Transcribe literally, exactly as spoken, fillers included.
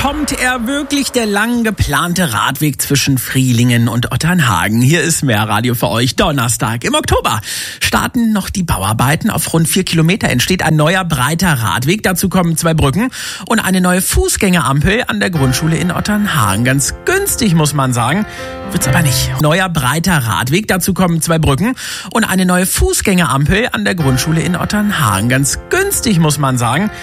Kommt er wirklich, der lang geplante Radweg zwischen Frielingen und Otternhagen? Hier ist Mehrradio für euch. Donnerstag im Oktober starten noch die Bauarbeiten. Auf rund vier Kilometer entsteht ein neuer breiter Radweg. Dazu kommen zwei Brücken und eine neue Fußgängerampel an der Grundschule in Otternhagen. Ganz günstig, muss man sagen. Wird's aber nicht. Neuer breiter Radweg. Dazu kommen zwei Brücken und eine neue Fußgängerampel an der Grundschule in Otternhagen. Ganz günstig, muss man sagen.